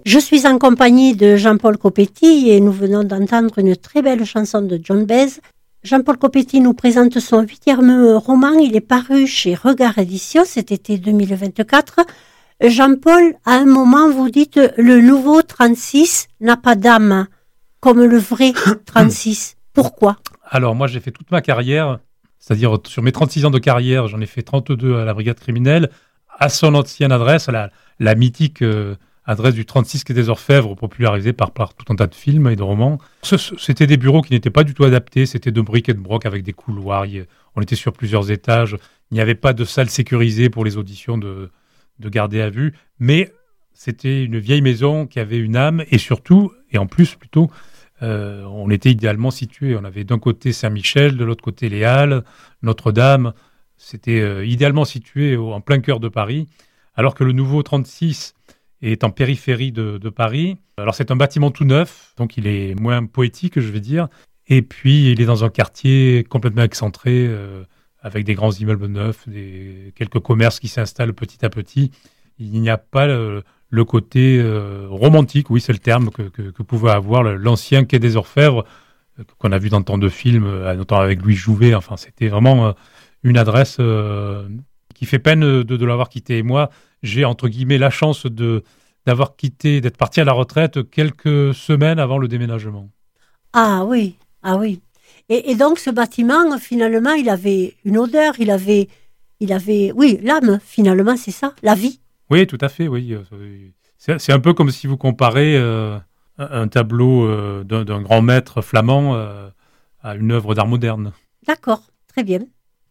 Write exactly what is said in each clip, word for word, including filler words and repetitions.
Je suis en compagnie de Jean-Paul Copetti et nous venons d'entendre une très belle chanson de John Baez. Jean-Paul Copetti nous présente son huitième roman. Il est paru chez Regard Éditions cet été deux mille vingt-quatre. Jean-Paul, à un moment, vous dites « Le nouveau trente-six n'a pas d'âme, comme le vrai trente-six ». Pourquoi ? Alors, moi, j'ai fait toute ma carrière, c'est-à-dire sur mes trente-six ans de carrière, j'en ai fait trente-deux à la brigade criminelle, à son ancienne adresse, la, la mythique euh, adresse du trente-six quai des Orfèvres, popularisée par, par tout un tas de films et de romans. Ce, c'était des bureaux qui n'étaient pas du tout adaptés, c'était de briques et de broc avec des couloirs, il, on était sur plusieurs étages, il n'y avait pas de salle sécurisée pour les auditions de, de garder à vue, mais c'était une vieille maison qui avait une âme, et surtout, et en plus plutôt, euh, on était idéalement situés. On avait d'un côté Saint-Michel, de l'autre côté les Halles, Notre-Dame. C'était euh, idéalement situé au, en plein cœur de Paris, alors que le nouveau trente-six est en périphérie de, de Paris. Alors c'est un bâtiment tout neuf, donc il est moins poétique, je vais dire. Et puis il est dans un quartier complètement excentré, euh, avec des grands immeubles neufs, des, quelques commerces qui s'installent petit à petit. Il n'y a pas le, le côté euh, romantique, oui c'est le terme, que, que, que pouvait avoir l'ancien quai des Orfèvres, euh, qu'on a vu dans tant de films, euh, notamment avec Louis Jouvet. Enfin, c'était vraiment euh, une adresse euh, qui fait peine de, de l'avoir quitté. Et moi, j'ai entre guillemets la chance de, d'avoir quitté, d'être parti à la retraite quelques semaines avant le déménagement. Ah oui, ah oui. Et, et donc ce bâtiment, finalement, il avait une odeur, il avait, il avait, oui, l'âme, finalement, c'est ça, la vie. Oui, tout à fait, oui. C'est, c'est un peu comme si vous comparez euh, un tableau euh, d'un, d'un grand maître flamand euh, à une œuvre d'art moderne. D'accord, très bien.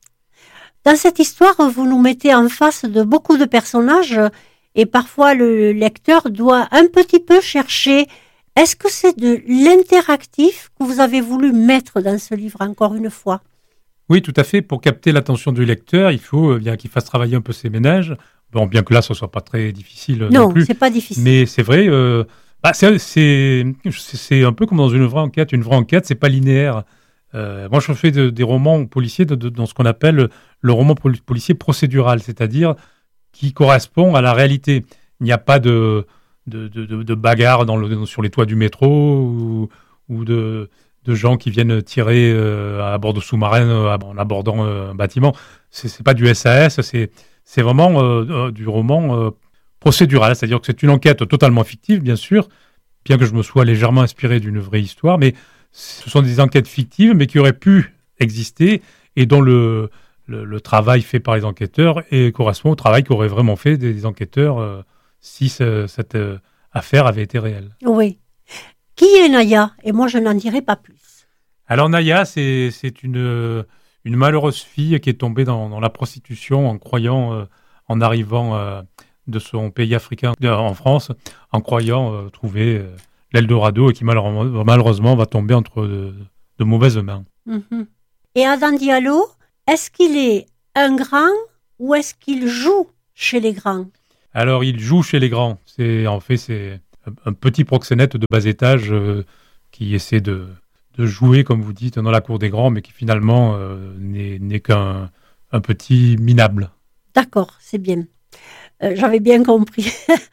Dans cette histoire, vous nous mettez en face de beaucoup de personnages et parfois le lecteur doit un petit peu chercher. Est-ce que c'est de l'interactif que vous avez voulu mettre dans ce livre, encore une fois ? Oui, tout à fait. Pour capter l'attention du lecteur, il faut euh, bien qu'il fasse travailler un peu ses ménages. Bon, bien que là, ce ne soit pas très difficile non, non plus. Non, c'est pas difficile. Mais c'est vrai, euh, bah, c'est, c'est, c'est un peu comme dans une vraie enquête. Une vraie enquête, c'est pas linéaire. Euh, moi, je fais de, des romans policiers de, de, dans ce qu'on appelle le roman policier procédural, c'est-à-dire qui correspond à la réalité. Il n'y a pas de, de, de, de, de bagarre dans le, sur les toits du métro ou, ou de, de gens qui viennent tirer euh, à bord de sous-marins euh, en abordant euh, un bâtiment. C'est, c'est pas du S A S, c'est... C'est vraiment euh, du roman euh, procédural, c'est-à-dire que c'est une enquête totalement fictive, bien sûr, bien que je me sois légèrement inspiré d'une vraie histoire, mais ce sont des enquêtes fictives, mais qui auraient pu exister et dont le, le, le travail fait par les enquêteurs et correspond au travail qu'auraient vraiment fait des, des enquêteurs euh, si ce, cette euh, affaire avait été réelle. Oui. Qui est Naya ? Et moi, je n'en dirai pas plus. Alors Naya, c'est, c'est une... une malheureuse fille qui est tombée dans, dans la prostitution en croyant, euh, en arrivant euh, de son pays africain euh, en France, en croyant euh, trouver euh, l'Eldorado et qui malheureusement, malheureusement va tomber entre de, de mauvaises mains. Mm-hmm. Et Adam Diallo, est-ce qu'il est un grand ou est-ce qu'il joue chez les grands ? Alors il joue chez les grands. C'est, en fait, c'est un petit proxénète de bas étage euh, qui essaie de... de jouer, comme vous dites, dans la cour des grands, mais qui finalement euh, n'est, n'est qu'un un petit minable. D'accord, c'est bien. Euh, j'avais bien compris.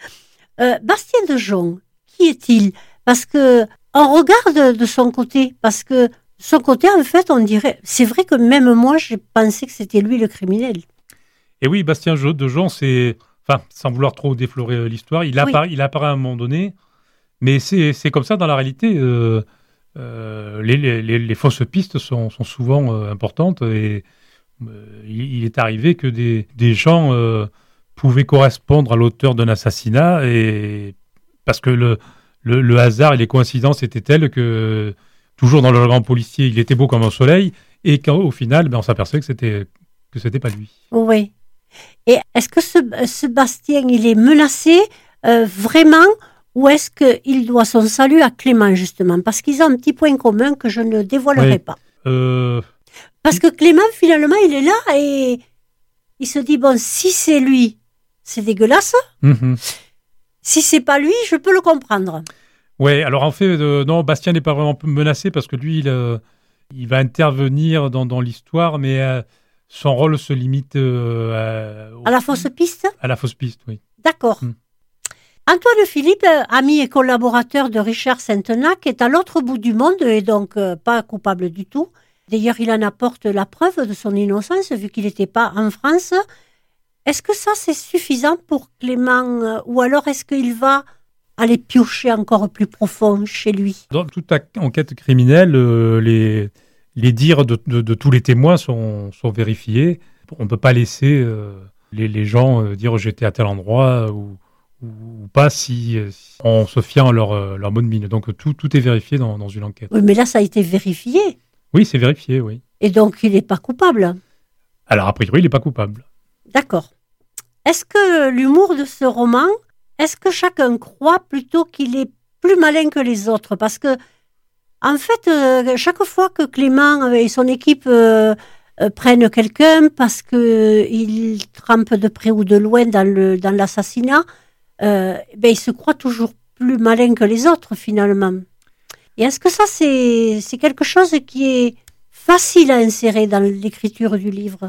euh, Bastien de Jong, qui est-il ? Parce que on regarde de son côté, parce que de son côté, en fait, on dirait... C'est vrai que même moi, j'ai pensé que c'était lui le criminel. Et oui, Bastien de Jong, c'est... Enfin, sans vouloir trop déflorer l'histoire, il apparaît, oui. il apparaît à un moment donné, mais c'est, c'est comme ça dans la réalité... Euh, Euh, les, les, les fausses pistes sont, sont souvent euh, importantes et euh, il, il est arrivé que des, des gens euh, pouvaient correspondre à l'auteur d'un assassinat et parce que le, le, le hasard et les coïncidences étaient telles que toujours dans le grand policier il était beau comme un soleil et qu'au final ben, on s'aperçoit que c'était, que c'était pas lui. Oui. Et est-ce que ce, ce Bastien il est menacé euh, vraiment? Ou est-ce qu'il doit son salut à Clément, justement ? Parce qu'ils ont un petit point commun que je ne dévoilerai oui. pas. Euh... Parce que Clément, finalement, il est là et il se dit, bon, si c'est lui, c'est dégueulasse. Mm-hmm. Si c'est pas lui, je peux le comprendre. Oui, alors en fait, euh, non, Bastien n'est pas vraiment menacé parce que lui, il, euh, il va intervenir dans, dans l'histoire, mais euh, son rôle se limite... Euh, à, à la fausse piste ? À la fausse piste, oui. D'accord. Mm. Antoine Philippe, ami et collaborateur de Richard Centenac, est à l'autre bout du monde et donc euh, pas coupable du tout. D'ailleurs, il en apporte la preuve de son innocence vu qu'il n'était pas en France. Est-ce que ça, c'est suffisant pour Clément euh, ou alors est-ce qu'il va aller piocher encore plus profond chez lui? Dans toute enquête criminelle, euh, les, les dires de, de, de tous les témoins sont, sont vérifiés. On ne peut pas laisser euh, les, les gens euh, dire j'étais à tel endroit ou, ou pas si, si en se fiant à leur, euh, leur mot de mine. Donc tout, tout est vérifié dans, dans une enquête. Oui, mais là, ça a été vérifié. Oui, c'est vérifié, oui. Et donc, il n'est pas coupable. Alors, a priori, il n'est pas coupable. D'accord. Est-ce que l'humour de ce roman, est-ce que chacun croit plutôt qu'il est plus malin que les autres? Parce que, en fait, euh, chaque fois que Clément et son équipe euh, euh, prennent quelqu'un parce qu'il trempe de près ou de loin dans, le, dans l'assassinat, euh, ben, il se croit toujours plus malin que les autres, finalement. Et est-ce que ça, c'est, c'est quelque chose qui est facile à insérer dans l'écriture du livre?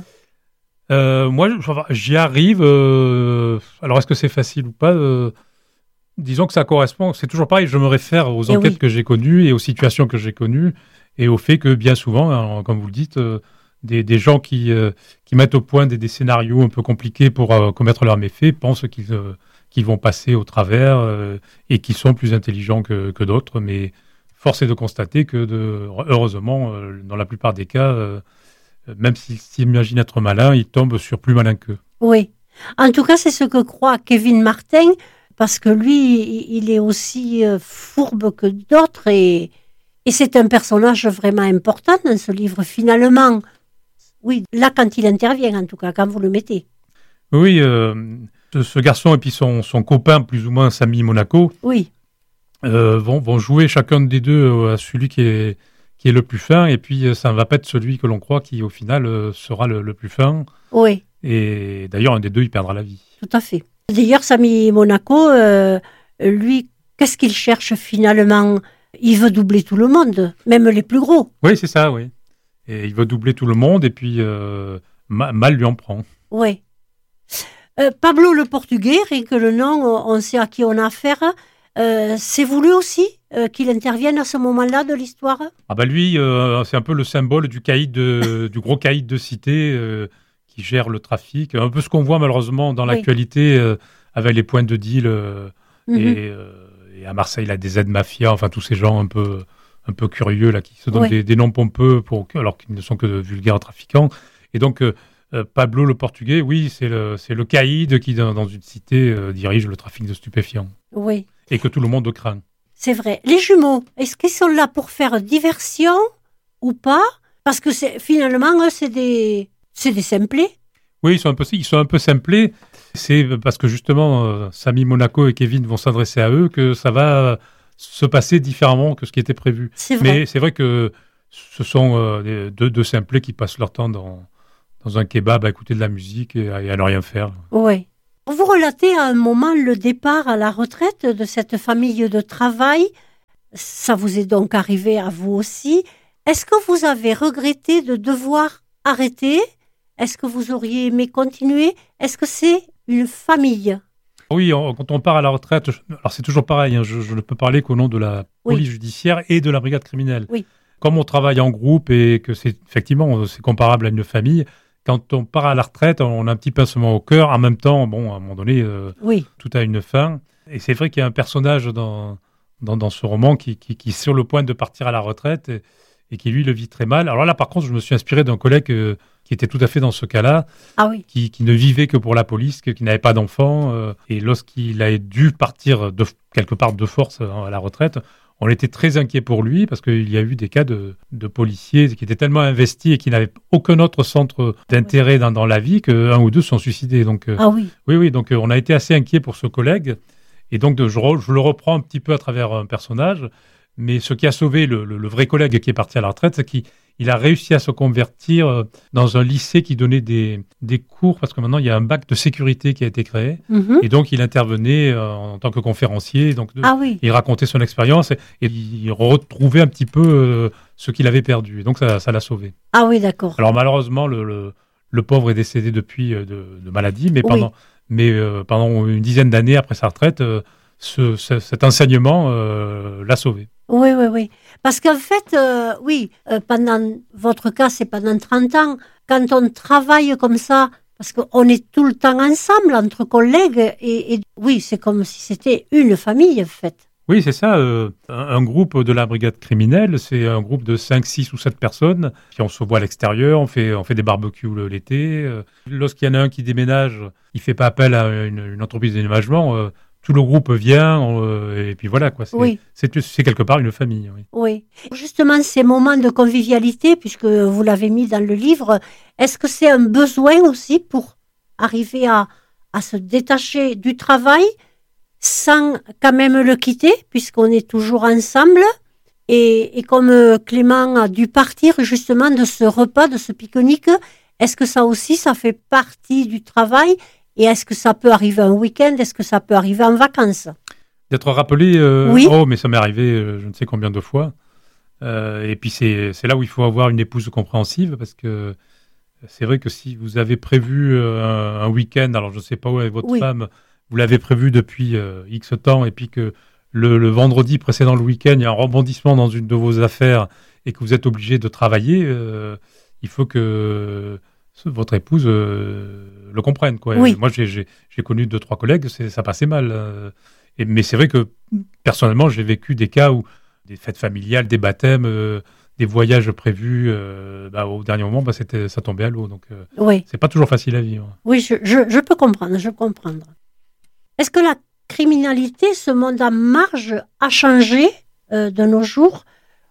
euh, Moi, j'y arrive. Euh, alors, est-ce que c'est facile ou pas euh, Disons que ça correspond. C'est toujours pareil, je me réfère aux Et enquêtes oui. que j'ai connues et aux situations que j'ai connues et au fait que, bien souvent, hein, comme vous le dites, euh, des, des gens qui, euh, qui mettent au point des, des scénarios un peu compliqués pour euh, commettre leurs méfaits pensent qu'ils, euh, qu'ils vont passer au travers euh, et qu'ils sont plus intelligents que, que d'autres, mais force est de constater que, de, heureusement, euh, dans la plupart des cas, euh, même s'ils s'imaginent être malins, ils tombent sur plus malins qu'eux. Oui. En tout cas, c'est ce que croit Kevin Martin, parce que lui, il est aussi euh, fourbe que d'autres, et, et c'est un personnage vraiment important dans ce livre, finalement. Oui, là, quand il intervient, en tout cas, quand vous le mettez. Oui, euh, ce, ce garçon et puis son, son copain, plus ou moins Samy Monaco, Oui. Euh, vont, vont jouer chacun des deux euh, à celui qui est, qui est le plus fin, et puis euh, ça ne va pas être celui que l'on croit qui, au final, euh, sera le, le plus fin. Oui. Et d'ailleurs, un des deux, il perdra la vie. Tout à fait. D'ailleurs, Samy Monaco, euh, lui, qu'est-ce qu'il cherche finalement? Il veut doubler tout le monde, même les plus gros. Oui, c'est ça, oui. Et il veut doubler tout le monde, et puis euh, ma- mal lui en prend. Oui. Euh, Pablo le Portugais, rien que le nom, on sait à qui on a affaire. Euh, c'est voulu aussi euh, qu'il intervienne à ce moment-là de l'histoire? Ah bah lui, euh, c'est un peu le symbole du caïd, de, du gros caïd de cité euh, qui gère le trafic. Un peu ce qu'on voit malheureusement dans Oui. l'actualité euh, avec les points de deal. Euh, Mhm. et, euh, et à Marseille, il a des aides mafias, enfin tous ces gens un peu, un peu curieux là, qui se donnent Oui. des, des noms pompeux pour, alors qu'ils ne sont que de vulgaires trafiquants. Et donc euh, euh, Pablo le Portugais, oui, c'est le, c'est le caïd qui dans, dans une cité euh, dirige le trafic de stupéfiants. Oui. Et que tout le monde craint. C'est vrai. Les jumeaux, est-ce qu'ils sont là pour faire diversion ou pas? Parce que c'est, finalement, eux, c'est des, c'est des simplés. Oui, ils sont un peu, ils sont un peu simplés. C'est parce que justement, euh, Samy Monaco et Kevin vont s'adresser à eux que ça va se passer différemment que ce qui était prévu. C'est vrai. Mais c'est vrai que ce sont euh, des- deux, deux simplés qui passent leur temps dans, dans un kebab à écouter de la musique et à, et à ne rien faire. Oui. Vous relatez à un moment le départ à la retraite de cette famille de travail. Ça vous est donc arrivé à vous aussi. Est-ce que vous avez regretté de devoir arrêter? Est-ce que vous auriez aimé continuer? Est-ce que c'est une famille? Oui, on- quand on part à la retraite, je- alors c'est toujours pareil, hein, je, je ne peux parler qu'au nom de la Oui. police judiciaire et de la brigade criminelle. Oui. Comme on travaille en groupe et que c'est effectivement c'est comparable à une famille, quand on part à la retraite, on a un petit pincement au cœur. En même temps, bon, à un moment donné, euh, Oui. tout a une fin. Et c'est vrai qu'il y a un personnage dans, dans, dans ce roman qui, qui, qui est sur le point de partir à la retraite et, et qui, lui, le vit très mal. Alors là, par contre, je me suis inspiré d'un collègue euh, qui était tout à fait dans ce cas-là, Ah oui. qui, qui ne vivait que pour la police, que- qui n'avait pas d'enfant. euh, et lorsqu'il a dû partir de, quelque part de force euh, à la retraite, on était très inquiet pour lui parce qu'il y a eu des cas de, de policiers qui étaient tellement investis et qui n'avaient aucun autre centre d'intérêt dans, dans la vie qu'un ou deux se sont suicidés. Donc, euh, Ah oui. oui, oui, donc euh, on a été assez inquiet pour ce collègue. Et donc, de- je, re- je le reprends un petit peu à travers un personnage. Mais ce qui a sauvé le, le- le vrai collègue qui est parti à la retraite, c'est qu'il il a réussi à se convertir euh, dans un lycée qui donnait des, des cours, parce que maintenant, il y a un bac de sécurité qui a été créé. Mhm. Et donc, il intervenait euh, en tant que conférencier. Donc, de- Ah oui. il racontait son expérience et, et il retrouvait un petit peu euh, ce qu'il avait perdu. Et donc, ça, ça l'a sauvé. Ah oui, d'accord. Alors, malheureusement, le, le, le pauvre est décédé depuis euh, de, de maladie, mais Oui. pendant, mais, euh, pendant une dizaine d'années après sa retraite, euh, ce, ce, cet enseignement euh, l'a sauvé. Oui, oui, oui. Parce qu'en fait, euh, oui, euh, pendant votre cas, c'est pendant trente ans, quand on travaille comme ça, parce qu'on est tout le temps ensemble, entre collègues, et, et oui, c'est comme si c'était une famille, en fait. Oui, c'est ça. Euh, un, un groupe de la brigade criminelle, c'est un groupe de cinq, six ou sept personnes. Puis on se voit à l'extérieur, on fait, on fait des barbecues l'été. Euh, lorsqu'il y en a un qui déménage, il ne fait pas appel à une, une entreprise de déménagement. Euh, tout le groupe vient, euh, et puis voilà, quoi. C'est, oui. c'est, c'est quelque part une famille. Oui. oui. Justement, ces moments de convivialité, puisque vous l'avez mis dans le livre, est-ce que c'est un besoin aussi pour arriver à, à se détacher du travail sans quand même le quitter, puisqu'on est toujours ensemble. Et, et comme Clément a dû partir justement de ce repas, de ce pique-nique, est-ce que ça aussi, ça fait partie du travail? Et est-ce que ça peut arriver un week-end? Est-ce que ça peut arriver en vacances? D'être rappelé, euh, oui. oh, mais ça m'est arrivé euh, je ne sais combien de fois. Euh, et puis c'est, c'est là où il faut avoir une épouse compréhensive, parce que c'est vrai que si vous avez prévu euh, un, un week-end, alors je ne sais pas où est votre oui. femme, vous l'avez prévu depuis euh, X temps, et puis que le, le vendredi précédent le week-end, il y a un rebondissement dans une de vos affaires et que vous êtes obligé de travailler, euh, il faut que votre épouse euh, le comprenne, quoi. Oui. Moi, j'ai, j'ai, j'ai connu deux, trois collègues, c'est, ça passait mal. Euh, et, mais c'est vrai que, personnellement, j'ai vécu des cas où des fêtes familiales, des baptêmes, euh, des voyages prévus, euh, bah, au dernier moment, bah, c'était, ça tombait à l'eau. Donc, euh, oui. c'est pas toujours facile à vivre. Oui, je, je, je peux comprendre, je peux comprendre. Est-ce que la criminalité, ce monde en marge, a changé euh, de nos jours?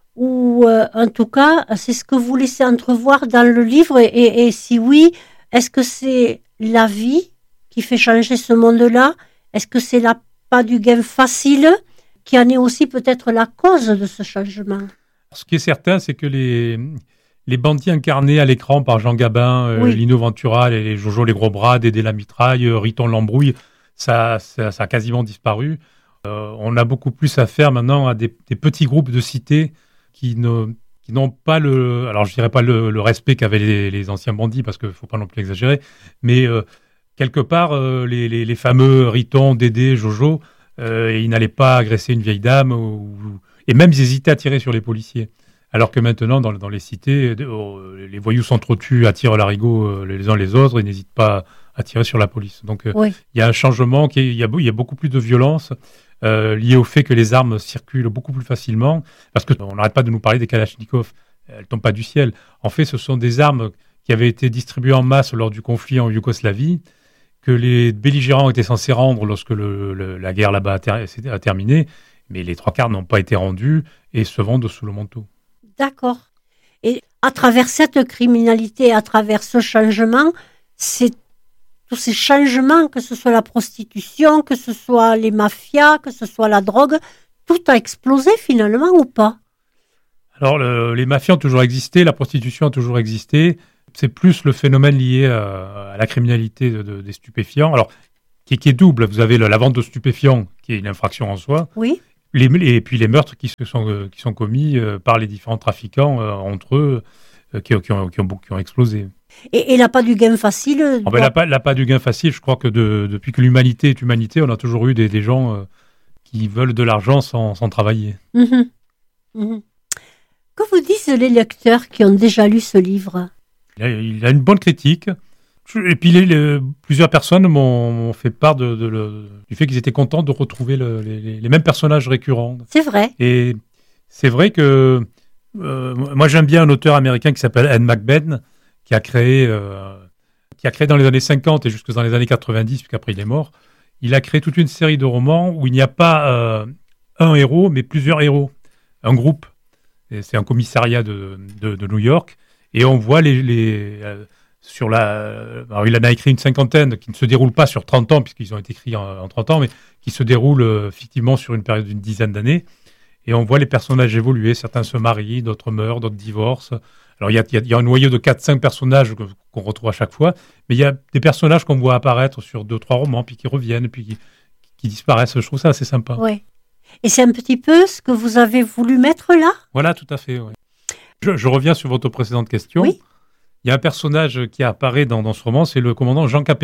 Ou euh, en tout cas, c'est ce que vous laissez entrevoir dans le livre, et, et, et si oui, est-ce que c'est la vie qui fait changer ce monde-là? Est-ce que c'est l'appât du gain facile qui en est aussi peut-être la cause de ce changement? Ce qui est certain, c'est que les, les bandits incarnés à l'écran par Jean Gabin, euh, oui. Lino Ventura, les, les Jojo les gros bras, Dédé la mitraille, euh, Riton l'embrouille, ça, ça, ça a quasiment disparu. Euh, on a beaucoup plus affaire maintenant à des, des petits groupes de cités qui, ne, qui n'ont pas le, alors je dirais pas le, le respect qu'avaient les, les anciens bandits, parce qu'il ne faut pas non plus exagérer, mais euh, quelque part, euh, les, les, les fameux Riton, Dédé, Jojo, euh, ils n'allaient pas agresser une vieille dame, ou, et même ils hésitaient à tirer sur les policiers. Alors que maintenant, dans, dans les cités, euh, les voyous s'entretuent, attirent l'arigot euh, les uns les autres, et n'hésitent pas à tirer sur la police. Donc, euh, oui. il y a un changement, qui est, il, y a, il y a beaucoup plus de violence euh, liée au fait que les armes circulent beaucoup plus facilement, parce qu'on n'arrête pas de nous parler des Kalachnikov. Elles ne tombent pas du ciel. En fait, ce sont des armes qui avaient été distribuées en masse lors du conflit en Yougoslavie, que les belligérants étaient censés rendre lorsque le, le, la guerre là-bas a, ter- a terminé, mais les trois quarts n'ont pas été rendus et se vendent sous le manteau. D'accord. Et à travers cette criminalité, à travers ce changement, c'est tous ces changements, que ce soit la prostitution, que ce soit les mafias, que ce soit la drogue, tout a explosé finalement ou pas? Alors, le, les mafias ont toujours existé, la prostitution a toujours existé. C'est plus le phénomène lié à, à la criminalité de, de, des stupéfiants. Alors, qui, qui est double. Vous avez le, la vente de stupéfiants, qui est une infraction en soi. Oui. Les, et puis les meurtres qui, se sont, euh, qui sont commis euh, par les différents trafiquants euh, entre eux, euh, qui, qui, ont, qui, ont, qui ont explosé. Et, et l'appât du gain facile oh doit... ben, l'appât, l'appât du gain facile, je crois que de, depuis que l'humanité est humanité, on a toujours eu des, des gens euh, qui veulent de l'argent sans, sans travailler. Mmh. Mmh. Que vous disent les lecteurs qui ont déjà lu ce livre? Il a, il a une bonne critique. Et puis les, les, plusieurs personnes m'ont, m'ont fait part de, de, de, du fait qu'ils étaient contents de retrouver le, les, les mêmes personnages récurrents. C'est vrai. Et c'est vrai que euh, moi j'aime bien un auteur américain qui s'appelle Ed McBain, qui a créé, euh, qui a créé dans les années cinquante et jusque dans les années quatre-vingt-dix, puisqu'après il est mort. Il a créé toute une série de romans où il n'y a pas euh, un héros, mais plusieurs héros, un groupe. Et c'est un commissariat de, de, de New York, et on voit les, les euh, sur la. Alors il en a écrit une cinquantaine qui ne se déroulent pas sur trente ans, puisqu'ils ont été écrits en, en trente ans, mais qui se déroulent euh, effectivement sur une période d'une dizaine d'années. Et on voit les personnages évoluer. Certains se marient, d'autres meurent, d'autres divorcent. Alors il y a, il y a un noyau de quatre cinq personnages qu'on retrouve à chaque fois, mais il y a des personnages qu'on voit apparaître sur deux trois romans, puis qui reviennent, puis qui, qui disparaissent. Je trouve ça assez sympa. Oui. Et c'est un petit peu ce que vous avez voulu mettre là? Voilà, tout à fait. Ouais. Je, je reviens sur votre précédente question. Oui. Il y a un personnage qui apparaît dans, dans ce roman, c'est le commandant Jean Capelli.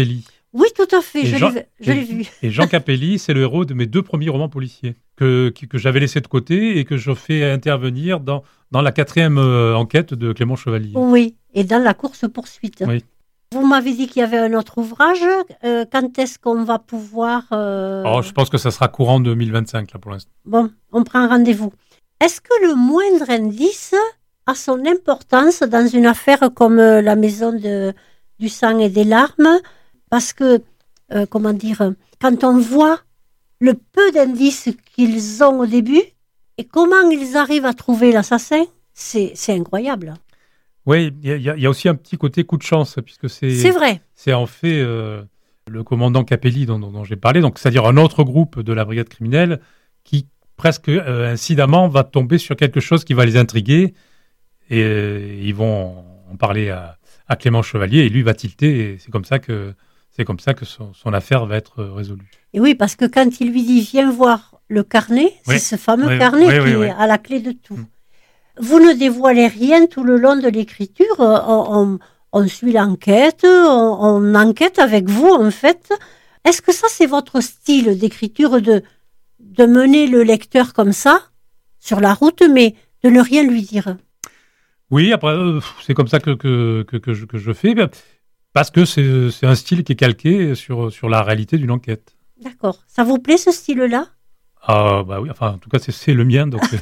Oui, tout à fait, Et je Jean, l'ai, je et, l'ai vu. et Jean Capelli, c'est le héros de mes deux premiers romans policiers que, que, que j'avais laissé de côté et que je fais intervenir dans, dans la quatrième euh, enquête de Clément Chevalier. Oui, et dans la course-poursuite. Oui. Vous m'avez dit qu'il y avait un autre ouvrage. Euh, quand est-ce qu'on va pouvoir... euh, Alors, je pense que ça sera courant deux mille vingt-cinq, là, pour l'instant. Bon, on prend rendez-vous. Est-ce que le moindre indice a son importance dans une affaire comme euh, la maison de, du sang et des larmes? Parce que, euh, comment dire, quand on voit le peu d'indices qu'ils ont au début et comment ils arrivent à trouver l'assassin, c'est, c'est incroyable. Oui, il y, y, y a aussi un petit côté coup de chance, puisque c'est, C'est vrai. c'est en fait euh, le commandant Capelli dont, dont, dont j'ai parlé, donc c'est-à-dire un autre groupe de la brigade criminelle qui, presque euh, incidemment, va tomber sur quelque chose qui va les intriguer et euh, ils vont en parler à, à Clément Chevalier et lui va tilter et c'est comme ça que, c'est comme ça que son, son affaire va être résolue. Et oui, parce que quand il lui dit « viens voir le carnet », oui. c'est ce fameux oui, carnet oui, qui oui, est oui. à la clé de tout. Mm. Vous ne dévoilez rien tout le long de l'écriture, on, on, on suit l'enquête, on, on enquête avec vous en fait. Est-ce que ça c'est votre style d'écriture de, de mener le lecteur comme ça, sur la route, mais de ne rien lui dire? Oui, après, euh, c'est comme ça que, que, que, que, je, que je fais, parce que c'est, c'est un style qui est calqué sur, sur la réalité d'une enquête. D'accord. Ça vous plaît ce style-là? Ah bah oui, enfin en tout cas c'est, c'est le mien, donc...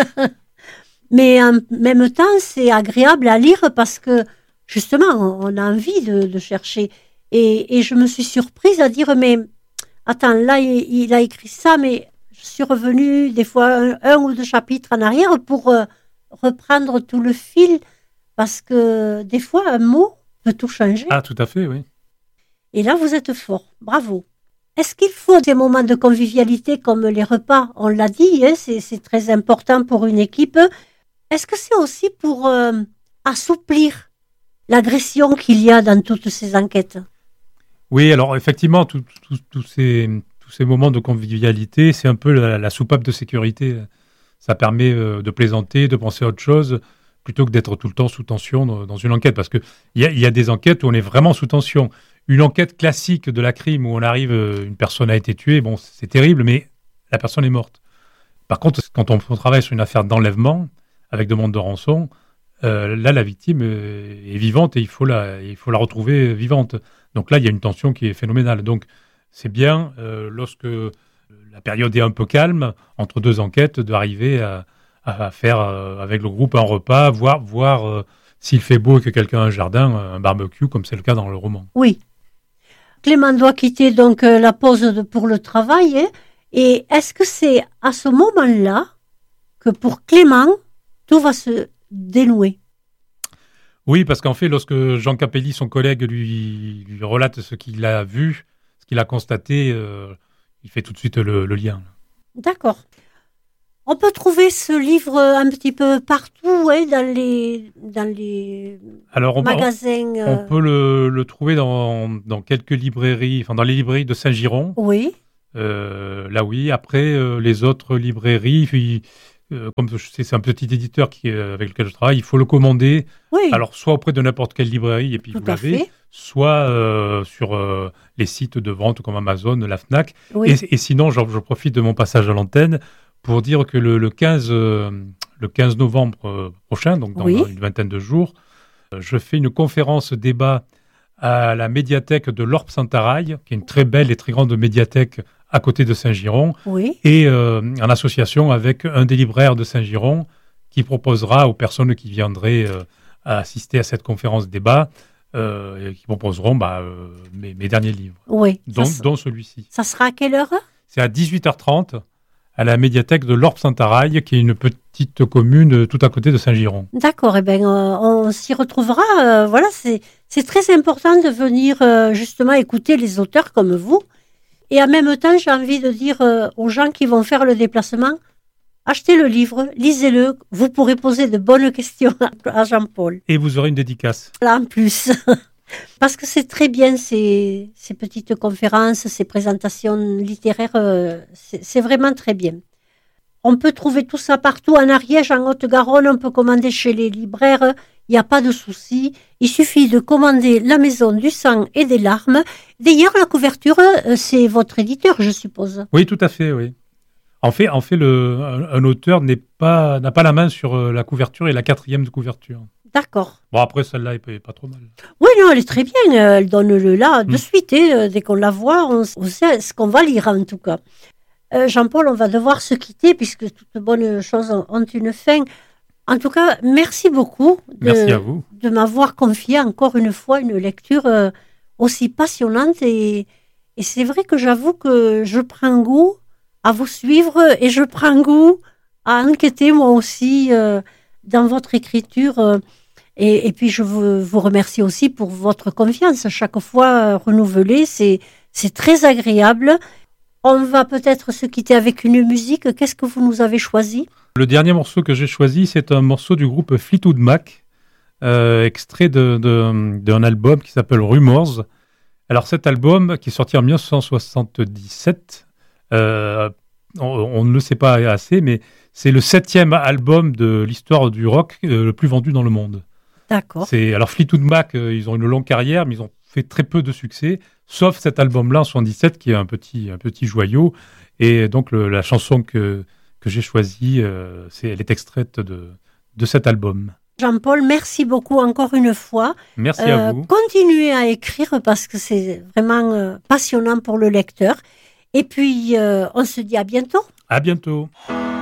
Mais en même temps, c'est agréable à lire parce que, justement, on a envie de, de chercher. Et, et je me suis surprise à dire, mais attends, là, il, il a écrit ça, mais je suis revenue des fois un, un ou deux chapitres en arrière pour euh, reprendre tout le fil parce que des fois, un mot peut tout changer. Ah, tout à fait, oui. Et là, vous êtes fort. Bravo. Est-ce qu'il faut des moments de convivialité comme les repas? On l'a dit, hein, c'est, c'est très important pour une équipe. Est-ce que c'est aussi pour euh, assouplir l'agression qu'il y a dans toutes ces enquêtes? Oui, alors effectivement, tous tout, tout ces, tous ces moments de convivialité, c'est un peu la, la soupape de sécurité. Ça permet euh, de plaisanter, de penser à autre chose, plutôt que d'être tout le temps sous tension dans, dans une enquête. Parce qu'il y a, y a des enquêtes où on est vraiment sous tension. Une enquête classique de la crime où on arrive, euh, une personne a été tuée, bon, c'est terrible, mais la personne est morte. Par contre, quand on, on travaille sur une affaire d'enlèvement, avec demande de rançon, euh, là, la victime est vivante et il faut, la, il faut la retrouver vivante. Donc là, il y a une tension qui est phénoménale. Donc, c'est bien, euh, lorsque la période est un peu calme, entre deux enquêtes, d'arriver à, à faire euh, avec le groupe un repas, voir, voir euh, s'il fait beau et que quelqu'un a un jardin, un barbecue, comme c'est le cas dans le roman. Oui. Clément doit quitter donc euh, la pause de, pour le travail. Hein, et est-ce que c'est à ce moment-là que pour Clément, tout va se dénouer? Oui, parce qu'en fait, lorsque Jean Capelli, son collègue, lui, lui relate ce qu'il a vu, ce qu'il a constaté, euh, il fait tout de suite le, le lien. D'accord. On peut trouver ce livre un petit peu partout, hein, dans les, dans les Alors on, magasins. On, on peut le, le trouver dans, dans quelques librairies, enfin dans les librairies de Saint-Giron. Oui. Euh, là, oui. Après, euh, les autres librairies, puis, euh, comme je sais, c'est un petit éditeur qui, avec lequel je travaille, il faut le commander. Oui. Alors, soit auprès de n'importe quelle librairie, et puis Tout vous l'avez, fait. soit euh, sur euh, les sites de vente comme Amazon, la Fnac. Oui. Et, et sinon, je, je profite de mon passage à l'antenne pour dire que le, le, quinze, euh, le quinze novembre euh, prochain, donc dans oui. une vingtaine de jours, euh, je fais une conférence débat à la médiathèque de l'Orpe-Santaraille, qui est une très belle et très grande médiathèque à côté de Saint-Giron, oui. et euh, en association avec un des libraires de Saint-Giron qui proposera aux personnes qui viendraient euh, à assister à cette conférence débat, euh, et qui proposeront bah, euh, mes, mes derniers livres, oui. dont, ça, dont celui-ci. Ça sera à quelle heure? C'est à dix-huit heures trente à la médiathèque de l'Orpe-Santaraille, qui est une petite commune tout à côté de Saint-Giron. D'accord, eh ben, euh, on s'y retrouvera. Euh, voilà, c'est, c'est très important de venir euh, justement écouter les auteurs comme vous. Et en même temps, j'ai envie de dire euh, aux gens qui vont faire le déplacement, achetez le livre, lisez-le, vous pourrez poser de bonnes questions à Jean-Paul. Et vous aurez une dédicace. Là, en plus. Parce que c'est très bien ces, ces petites conférences, ces présentations littéraires, euh, c'est, c'est vraiment très bien. On peut trouver tout ça partout en Ariège, en Haute-Garonne, on peut commander chez les libraires. il n'y a pas de souci. Il suffit de commander La Maison du sang et des larmes. D'ailleurs, la couverture, euh, c'est votre éditeur, je suppose. Oui, tout à fait, oui. En fait, en fait le, un, un auteur n'est pas, n'a pas la main sur euh, la couverture et la quatrième de couverture. D'accord. Bon, après, celle-là, elle est pas trop mal. Oui, non, elle est très bien. Elle donne le là de Mm. suite. Et, dès qu'on la voit, on, on sait ce qu'on va lire, en tout cas. Euh, Jean-Paul, on va devoir se quitter puisque toutes bonnes choses ont, ont une fin. En tout cas, merci beaucoup de, Merci à vous. de m'avoir confié encore une fois une lecture euh, aussi passionnante. Et, et c'est vrai que j'avoue que je prends goût à vous suivre et je prends goût à enquêter moi aussi euh, dans votre écriture. Euh, et, et puis je vous, vous remercie aussi pour votre confiance. Chaque fois euh, renouvelée, c'est, c'est très agréable. On va peut-être se quitter avec une musique. Qu'est-ce que vous nous avez choisi ? Le dernier morceau que j'ai choisi, c'est un morceau du groupe Fleetwood Mac, euh, extrait de, de, d'un album qui s'appelle Rumors. Alors cet album, qui est sorti en dix-neuf cent soixante-dix-sept, euh, on, on ne le sait pas assez, mais c'est le septième album de l'histoire du rock euh, le plus vendu dans le monde. D'accord. C'est, alors Fleetwood Mac, euh, ils ont une longue carrière, mais ils ont fait très peu de succès, sauf cet album-là en soixante-dix-sept, qui est un petit, un petit joyau. Et donc le, la chanson que, que j'ai choisie, euh, c'est, elle est extraite de, de cet album. Jean-Paul, merci beaucoup encore une fois. Merci Euh, à vous. continuez à écrire parce que c'est vraiment euh, passionnant pour le lecteur. Et puis, euh, on se dit à bientôt. À bientôt.